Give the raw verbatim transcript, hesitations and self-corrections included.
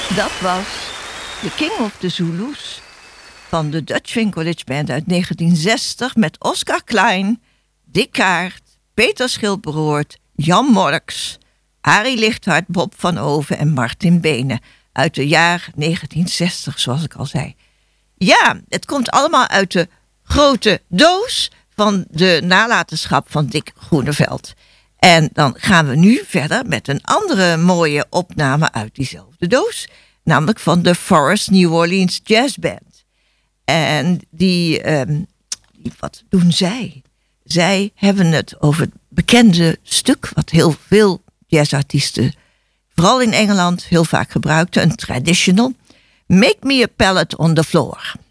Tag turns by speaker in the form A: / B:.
A: Dat was The King of the Zulus van de Dutch Swing College Band uit negentien zestig... met Oscar Klein, Dick Kaart, Peter Schilperoort, Jan Morks, Arie Lichthart, Bob van Oven en Martin Benen uit het jaar negentien zestig, zoals ik al zei. Ja, het komt allemaal uit de grote doos van de nalatenschap van Dick Groeneveld. En dan gaan we nu verder met een andere mooie opname uit diezelfde doos. Namelijk van de Forest New Orleans Jazz Band. En die, um, die, wat doen zij? Zij hebben het over het bekende stuk wat heel veel jazzartiesten, vooral in Engeland, heel vaak gebruikten. Een traditional. Make me a pallet on the floor.